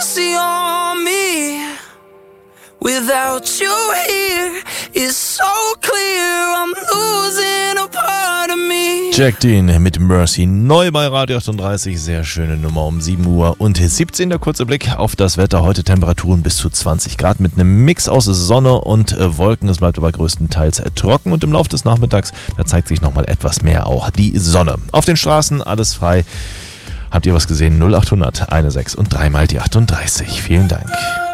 mercy on me. Without you here, it's so clear I'm losing a part of me. Jack Dean mit Mercy, neu bei Radio 38, sehr schöne Nummer um 7 Uhr und 17. Der kurze Blick auf das Wetter. Heute Temperaturen bis zu 20 Grad mit einem Mix aus Sonne und Wolken. Es bleibt aber größtenteils trocken und im Laufe des Nachmittags, da zeigt sich nochmal etwas mehr auch die Sonne. Auf den Straßen alles frei. Habt ihr was gesehen? 0800 16 und 3 mal die 38. Vielen Dank.